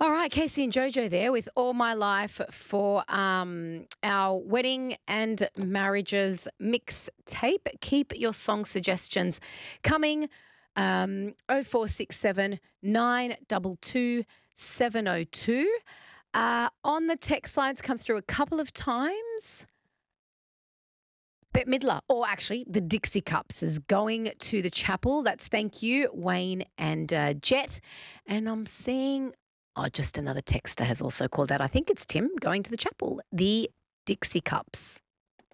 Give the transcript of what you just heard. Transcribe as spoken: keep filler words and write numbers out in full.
All right, Casey and Jojo there with All My Life for um, our wedding and marriages mix tape. Keep your song suggestions coming. Um, oh four six seven, nine two two, seven oh two. Uh, on the text lines come through a couple of times. Bette Midler, or actually the Dixie Cups, is going to the chapel. That's thank you, Wayne and uh, Jet. And I'm seeing, oh, just another texter has also called out. I think it's Tim going to the chapel. The Dixie Cups.